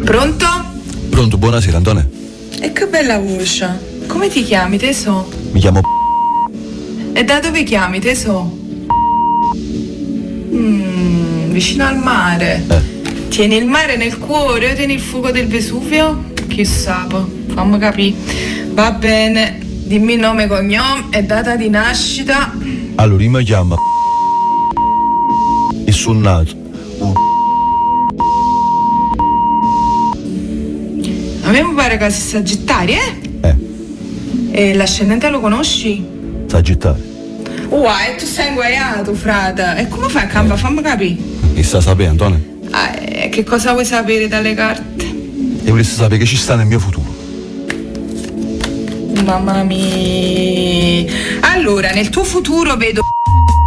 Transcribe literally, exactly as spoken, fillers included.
Pronto? Pronto, buonasera Antonio. E che bella voce. Come ti chiami, teso? Mi chiamo E da dove chiami, teso? Mm, vicino al mare. Eh. Tieni il mare nel cuore o tieni il fuoco del Vesuvio? Chissà, fammi capire. Va bene, dimmi nome, cognome e data di nascita. Allora, io mi chiamo e sono nato. A me mi pare che sei Sagittario, eh? Eh, E l'ascendente lo conosci? Sagittario. Uah, e tu sei inguaiato, frate. E come fai a campa? Fammi capire. Che sta sapendo, Antonio? Ah, e che cosa vuoi sapere dalle carte? E volessi sapere che ci sta nel mio futuro. Mamma mia. Allora, nel tuo futuro vedo